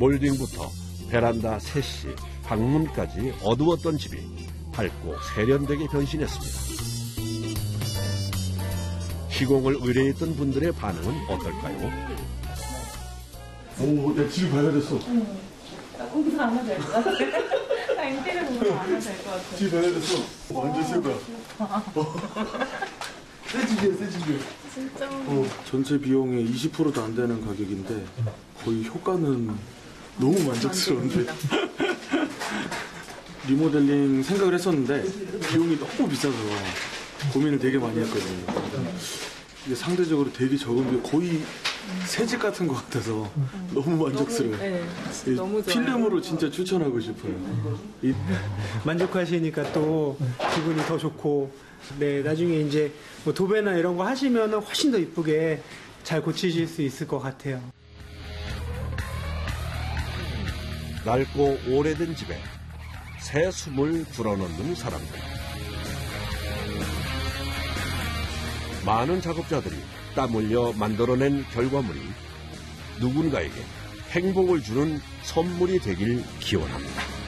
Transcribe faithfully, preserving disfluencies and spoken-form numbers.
몰딩부터 베란다 세시, 방문까지 어두웠던 집이 밝고 세련되게 변신했습니다. 시공을 의뢰했던 분들의 반응은 어떨까요? 오, 내 집이 밝아졌어. 응. 나 거기서 안 해도 될 것 같아. 나 인테리어 보면 안 해도 될 것 같아. 집이 밝아졌어. 완전 새 거야. 새 집이야, 새 집이야. 진짜. 어, 전체 비용의 이십 퍼센트도 안 되는 가격인데 거의 효과는 너무 만족스러운데. 리모델링 생각을 했었는데 비용이 너무 비싸서 고민을 되게 많이 했거든요. 이게 상대적으로 되게 적은 게 거의 새 집 같은 것 같아서 너무 만족스러워요. 네, 너무 좋아요. 필름으로 진짜 추천하고 싶어요. 이... 만족하시니까 또 기분이 더 좋고, 네, 나중에 이제 뭐 도배나 이런 거 하시면 훨씬 더 이쁘게 잘 고치실 수 있을 것 같아요. 낡고 오래된 집에 새 숨을 불어넣는 사람들. 많은 작업자들이 땀 흘려 만들어낸 결과물이 누군가에게 행복을 주는 선물이 되길 기원합니다.